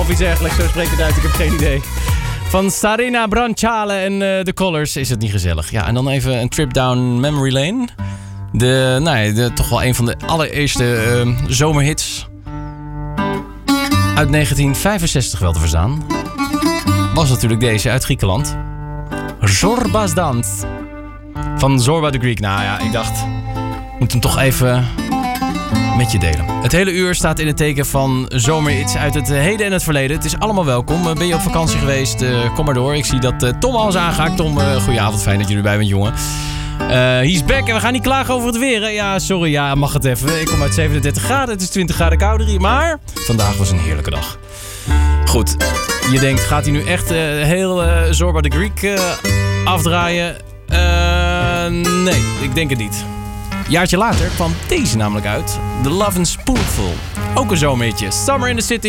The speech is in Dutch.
Of iets dergelijks, zo spreek ik het uit, ik heb geen idee. Van Sarina Branciale en The Colors is het niet gezellig. Ja, en dan even een trip down memory lane. Toch wel een van de allereerste zomerhits uit 1965 wel te verstaan. Was natuurlijk deze uit Griekenland. Zorba's Dans. Van Zorba the Greek. Nou ja, ik dacht, moet hem toch even met je delen. Het hele uur staat in het teken van zomerhits uit het heden en het verleden. Het is allemaal welkom. Ben je op vakantie geweest? Kom maar door. Ik zie dat Tom al is aangehaakt. Tom, goedenavond. Fijn dat je erbij bent, jongen. He's back en we gaan niet klagen over het weer. Hè? Ja, sorry, ja, mag het even. Ik kom uit 37 graden. Het is 20 graden kouder hier. Maar vandaag was een heerlijke dag. Goed, je denkt, gaat hij nu echt heel Zorba the Greek afdraaien? Nee, ik denk het niet. Een jaartje later kwam deze namelijk uit. The Love and Spoonful. Ook een zomerhitje. Summer in the City.